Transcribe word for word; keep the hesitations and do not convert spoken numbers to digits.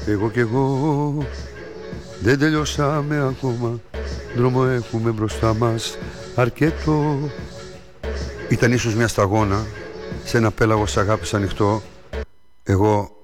Εγώ κι εγώ δεν τελειώσαμε ακόμα, δρόμο έχουμε μπροστά μας αρκετό. Ήταν ίσως μια σταγόνα σε ένα πέλαγος αγάπης ανοιχτό. Εγώ